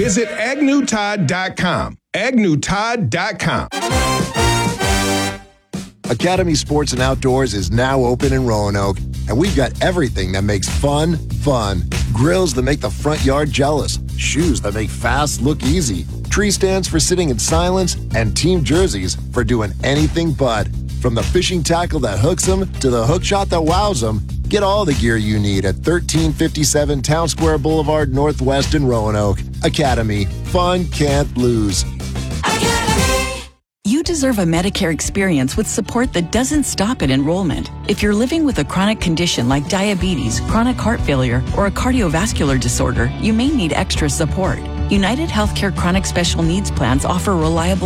Visit AgnewTodd.com. AgnewTodd.com. Academy Sports and Outdoors is now open in Roanoke, and we've got everything that makes fun, fun. Grills that make the front yard jealous, shoes that make fast look easy, tree stands for sitting in silence, and team jerseys for doing anything but. From the fishing tackle that hooks them to the hook shot that wows them, get all the gear you need at 1357 Town Square Boulevard Northwest in Roanoke. Academy. Fun can't lose. You deserve a Medicare experience with support that doesn't stop at enrollment. If you're living with a chronic condition like diabetes, chronic heart failure, or a cardiovascular disorder, you may need extra support. United Healthcare Chronic Special Needs Plans offer reliable